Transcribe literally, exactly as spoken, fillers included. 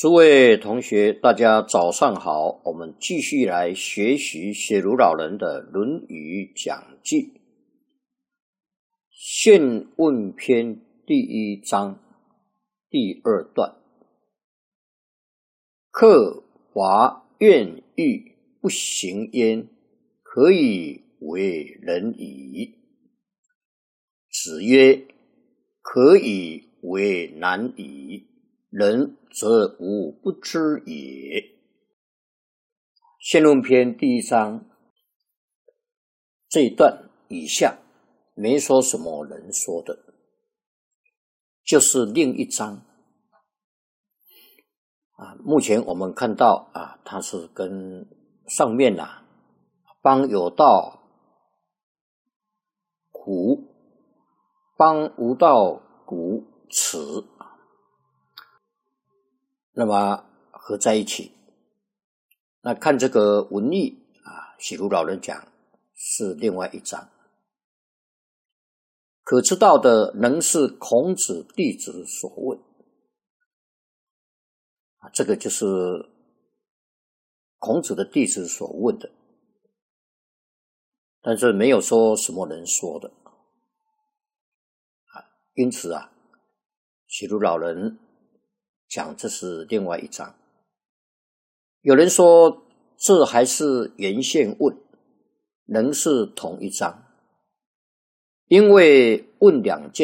诸位同学，大家早上好，我们继续来学习写如老人的《论语讲记》宪问篇第一章第二段。克华愿欲不行焉，可以为人矣。子曰：可以为难矣，人则无不知也。宪论篇第一章这一段以下没说什么人说的，就是另一章啊。目前我们看到啊，它是跟上面啊邦有道苦，邦无道古耻，那么合在一起。那看这个文意啊，写如老人讲是另外一章。可知道的仍是孔子弟子所问啊，这个就是孔子的弟子所问的，但是没有说什么人说的啊。因此啊，写如老人讲这是另外一章。有人说这还是原宪问，仍是同一章，因为问两件